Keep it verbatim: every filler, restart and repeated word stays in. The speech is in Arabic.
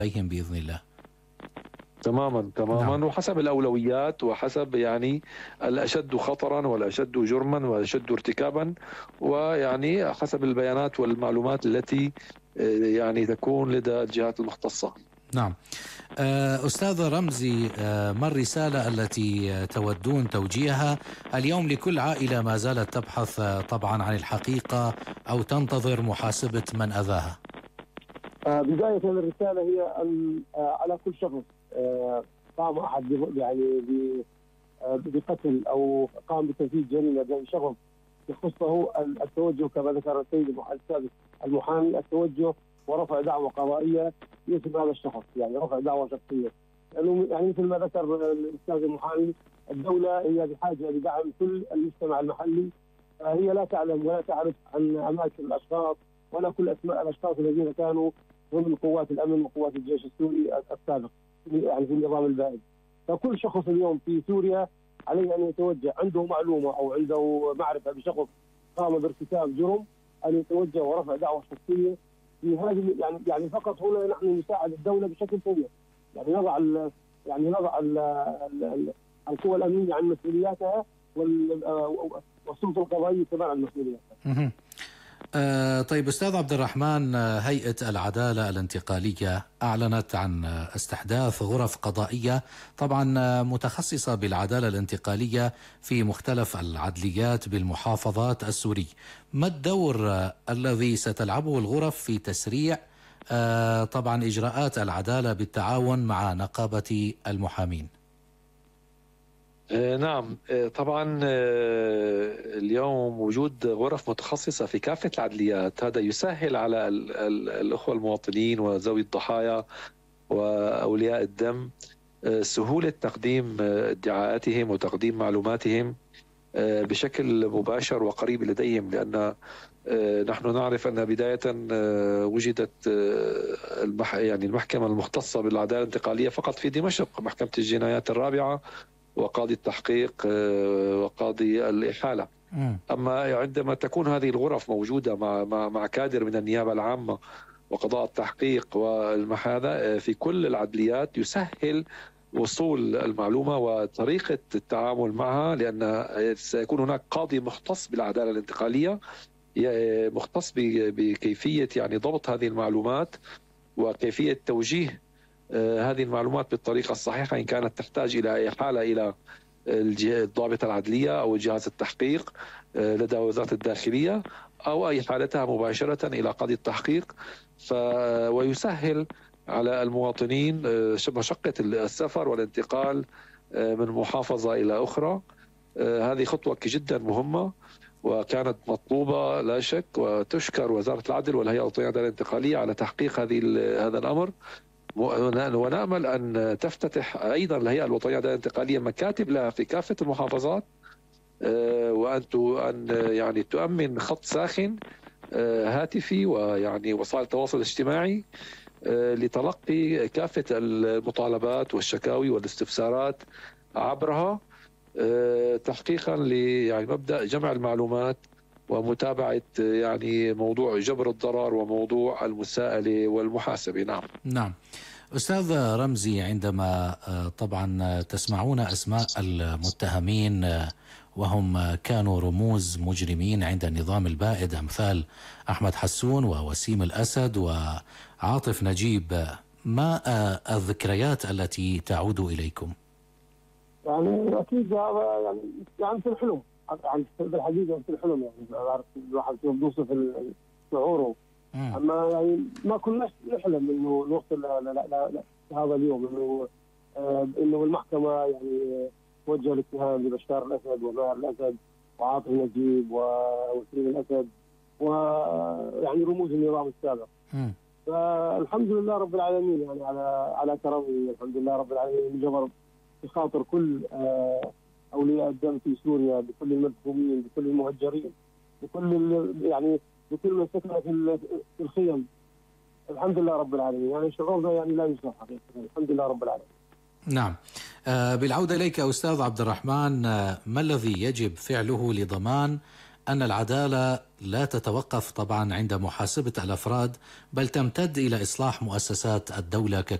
عليهم بإذن الله. تماما تماما نعم. وحسب الأولويات وحسب يعني الأشد خطرا والأشد جرما والأشد ارتكابا، ويعني حسب البيانات والمعلومات التي يعني تكون لدى الجهات المختصة. نعم. أستاذ رمزي، ما الرسالة التي تودون توجيهها اليوم لكل عائلة ما زالت تبحث طبعا عن الحقيقة أو تنتظر محاسبة من أذاها؟ بداية الرسالة هي على كل شخص قام أحد يعني بقتل أو قام بتنفيذ جريمة بأي شخص يخصه التوجه كما ذكر السيد السابق المحامي، التوجه ورفع دعوى قضائية باسم هذا الشخص، يعني رفع دعوى شخصية. يعني, يعني مثل ما ذكر الأستاذ المحامي، الدولة هي بحاجة لدعم كل المجتمع المحلي. هي لا تعلم ولا تعرف عن أماكن الأشخاص ولا كل أسماء الأشخاص الذين كانوا ضمن قوات الأمن وقوات الجيش السوري السابق يعني في النظام البائد. فكل شخص اليوم في سوريا عليه أن يتوجه، عنده معلومة أو عنده معرفة بشخص قام بارتكاب جرم، أن يتوجه ورفع دعوى شخصية في هذه يعني يعني فقط هنا نحن نساعد الدولة بشكل سريع، يعني نضع ال يعني نضع ال ال القوى الأمنية عن مسؤولياتها والسلطة القضائية كمان عن مسؤولياتها. أه طيب أستاذ عبد الرحمن، هيئة العدالة الانتقالية أعلنت عن استحداث غرف قضائية طبعا متخصصة بالعدالة الانتقالية في مختلف العدليات بالمحافظات السورية. ما الدور الذي ستلعبه الغرف في تسريع أه طبعا إجراءات العدالة بالتعاون مع نقابة المحامين؟ نعم طبعا اليوم وجود غرف متخصصة في كافة العدليات هذا يسهل على الأخوة المواطنين وذوي الضحايا وأولياء الدم سهولة تقديم ادعاءاتهم وتقديم معلوماتهم بشكل مباشر وقريب لديهم، لأن نحن نعرف أن بداية وجدت يعني المحكمة المختصة بالعدالة الانتقالية فقط في دمشق، محكمة الجنايات الرابعة وقاضي التحقيق وقاضي الإحالة. أما عندما تكون هذه الغرف موجودة مع مع مع كادر من النيابة العامة وقضاء التحقيق والمحاذاة في كل العدليات يسهل وصول المعلومة وطريقة التعامل معها، لأن سيكون هناك قاضي مختص بالعدالة الانتقالية مختص بكيفية يعني ضبط هذه المعلومات وكيفية توجيه هذه المعلومات بالطريقة الصحيحة، إن كانت تحتاج إلى إحالة إلى الضابطة العدلية أو جهاز التحقيق لدى وزارة الداخلية أو أي حالتها مباشرة إلى قاضي التحقيق. ف ويسهل على المواطنين مشقة السفر والانتقال من محافظة إلى أخرى. هذه خطوة جدا مهمة وكانت مطلوبة لا شك، وتشكر وزارة العدل والهيئة الوطنية للعدالة الانتقالية على تحقيق هذه هذا الأمر. ونأمل أن تفتتح أيضا الهيئة الوطنية للعدالة الانتقالية مكاتب لها في كافة المحافظات، وأن أن يعني تؤمن خط ساخن هاتفي ويعني وسائل التواصل الاجتماعي لتلقي كافة المطالبات والشكاوي والاستفسارات عبرها، تحقيقا يعني مبدأ جمع المعلومات ومتابعة يعني موضوع جبر الضرر وموضوع المساءلة والمحاسبة. نعم نعم. أستاذ رمزي، عندما طبعا تسمعون أسماء المتهمين وهم كانوا رموز مجرمين عند النظام البائد أمثال أحمد حسون ووسيم الأسد وعاطف نجيب، ما الذكريات التي تعود إليكم؟ يعني أكيد يعني يعني في الحلم، يعني بالحقيقة في الحلم، يعني عارف الواحد كيف بيوصف شعوره. أما يعني ما كناش نحلم إنه نوصل لهذا اليوم، إنه آه إنه المحكمة يعني توجه الاتهام لبشار الأسد وماهر الأسد وعاطف نجيب ووسيم الأسد ويعني رموز النظام السابق. فالحمد لله رب العالمين يعني على على كرمه، الحمد لله رب العالمين جبر بخاطر كل آه أولياء الدم في سوريا، بكل المدفومين، بكل المهجرين، بكل يعني بكل من سكن في الخيم. الحمد لله رب العالمين، يعني شعورنا يعني لا يوصف حقيقة، الحمد لله رب العالمين. نعم. آه بالعودة إليك أستاذ عبد الرحمن، آه ما الذي يجب فعله لضمان أن العدالة لا تتوقف طبعا عند محاسبة الأفراد، بل تمتد إلى إصلاح مؤسسات الدولة